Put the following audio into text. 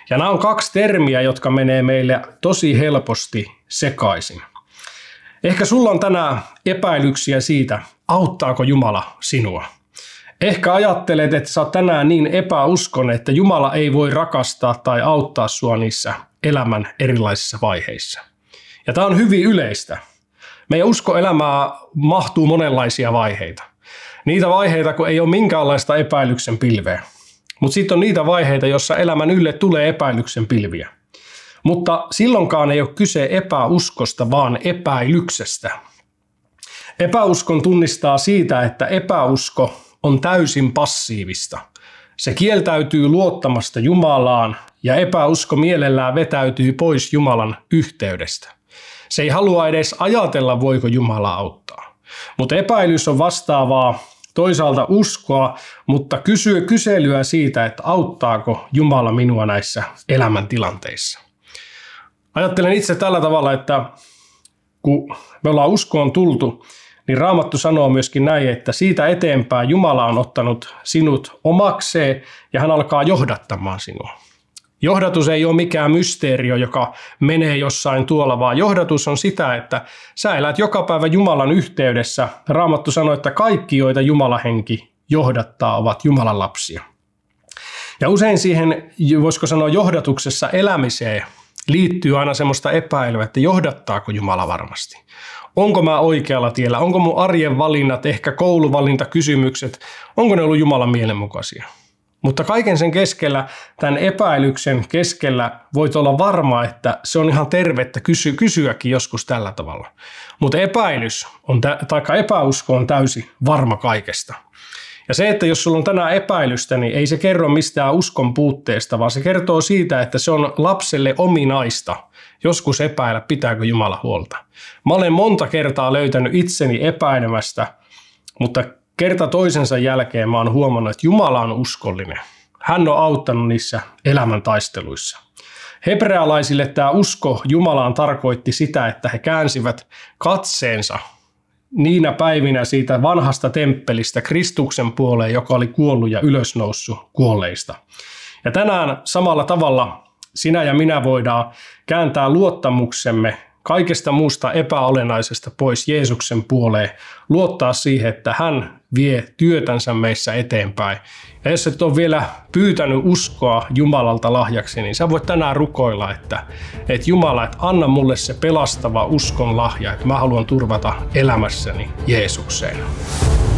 Ja nämä on kaksi termiä, jotka menee meille tosi helposti sekaisin. Ehkä sulla on tänään epäilyksiä siitä, auttaako Jumala sinua. Ehkä ajattelet, että sä oot tänään niin epäuskonen, että Jumala ei voi rakastaa tai auttaa sua niissä elämän erilaisissa vaiheissa. Ja tämä on hyvin yleistä. Meidän uskoelämään mahtuu monenlaisia vaiheita. Niitä vaiheita, kun ei ole minkäänlaista epäilyksen pilveä. Mutta sitten on niitä vaiheita, joissa elämän ylle tulee epäilyksen pilviä. Mutta silloinkaan ei ole kyse epäuskosta, vaan epäilyksestä. Epäuskon tunnistaa siitä, että epäusko on täysin passiivista. Se kieltäytyy luottamasta Jumalaan ja epäusko mielellään vetäytyy pois Jumalan yhteydestä. Se ei halua edes ajatella, voiko Jumala auttaa. Mutta epäilys on vastaavaa toisaalta uskoa, mutta kyselyä siitä, että auttaako Jumala minua näissä elämäntilanteissa. Ajattelen itse tällä tavalla, että kun me ollaan uskoon tultu, niin Raamattu sanoo myöskin näin, että siitä eteenpäin Jumala on ottanut sinut omakseen ja hän alkaa johdattamaan sinua. Johdatus ei ole mikään mysteerio, joka menee jossain tuolla, vaan johdatus on sitä, että sä elät joka päivä Jumalan yhteydessä. Raamattu sanoo, että kaikki, joita Jumalan henki johdattaa, ovat Jumalan lapsia. Ja usein siihen, voisiko sanoa johdatuksessa elämiseen, liittyy aina semmoista epäilyä, että johdattaako Jumala varmasti. Onko mä oikealla tiellä? Onko mun arjen valinnat, ehkä kouluvalintakysymykset, onko ne ollut Jumalan mielenmukaisia? Mutta kaiken sen keskellä, tämän epäilyksen keskellä voit olla varma, että se on ihan tervettä kysyäkin joskus tällä tavalla. Mutta epäusko on täysin varma kaikesta. Ja se, että jos sulla on tänään epäilystä, niin ei se kerro mistään uskon puutteesta, vaan se kertoo siitä, että se on lapselle ominaista joskus epäillä, pitääkö Jumala huolta. Mä olen monta kertaa löytänyt itseni epäilemästä, mutta kerta toisensa jälkeen mä oon huomannut, että Jumala on uskollinen. Hän on auttanut niissä elämäntaisteluissa. Hebrealaisille tämä usko Jumalaan tarkoitti sitä, että he käänsivät katseensa niinä päivinä siitä vanhasta temppelistä Kristuksen puoleen, joka oli kuollut ja ylösnoussut kuolleista. Ja tänään samalla tavalla sinä ja minä voidaan kääntää luottamuksemme kaikesta muusta epäolennaisesta pois Jeesuksen puoleen, luottaa siihen, että hän vie työtänsä meissä eteenpäin. Ja jos et ole vielä pyytänyt uskoa Jumalalta lahjaksi, niin sä voit tänään rukoilla, että Jumala, että anna mulle se pelastava uskon lahja, että mä haluan turvata elämässäni Jeesukseen.